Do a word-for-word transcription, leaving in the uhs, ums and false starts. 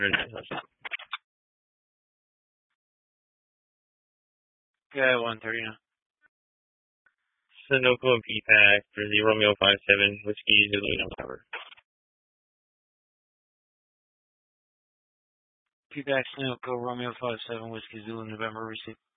Yeah, one thirty now. Sunoco P PAC for the Romeo five seven Whiskey Zulu November. P PAC Sunoco Romeo five seven Whiskey Zulu November receipt.